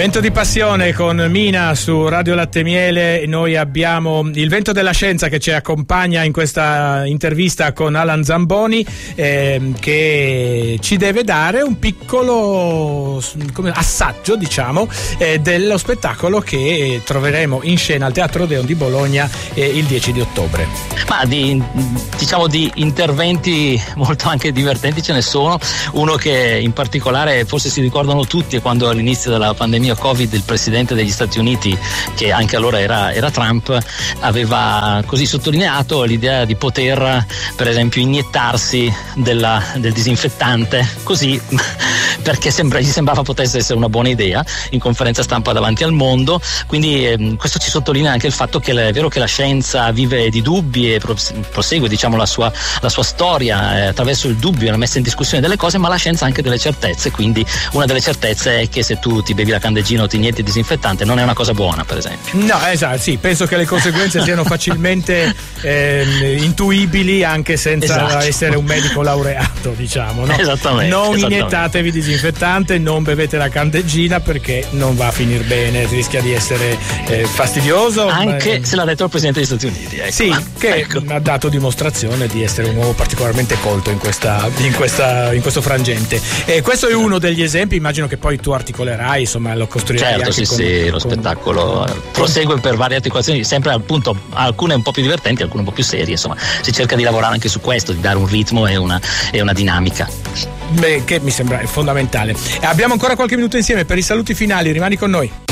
Vento di passione con Mina su Radio Latte Miele. Noi abbiamo il vento della scienza che ci accompagna in questa intervista con Alan Zamboni, che ci deve dare un piccolo assaggio, diciamo, dello spettacolo che troveremo in scena al Teatro Odeon di Bologna il 10 di ottobre. Ma di interventi molto anche divertenti ce ne sono. Uno che in particolare forse si ricordano tutti è quando all'inizio della pandemia Covid il presidente degli Stati Uniti, che anche allora era Trump, aveva così sottolineato l'idea di poter per esempio iniettarsi del disinfettante così perché gli sembrava potesse essere una buona idea in conferenza stampa davanti al mondo. Quindi questo ci sottolinea anche il fatto che è vero che la scienza vive di dubbi e prosegue, diciamo, la sua storia attraverso il dubbio e la messa in discussione delle cose, ma la scienza ha anche delle certezze. Quindi una delle certezze è che se tu ti bevi la candeggina o ti inietti disinfettante non è una cosa buona, per esempio. No, esatto, sì, penso che le conseguenze siano facilmente intuibili anche senza essere un medico laureato, diciamo, no? Non iniettatevi disinfettante, non bevete la candeggina perché non va a finire bene, rischia di essere fastidioso. Anche se l'ha detto il presidente degli Stati Uniti, ecco. Sì, che ha dato dimostrazione di essere un uomo particolarmente colto in questo frangente. Questo è uno degli esempi, immagino che poi tu articolerai, insomma, lo costruirai. Certo, anche lo spettacolo prosegue per varie articolazioni, sempre appunto alcune un po' più divertenti, alcune un po' più serie, insomma si cerca di lavorare anche su questo, di dare un ritmo e una dinamica. Beh, che mi sembra fondamentale. Abbiamo ancora qualche minuto insieme per i saluti finali, rimani con noi.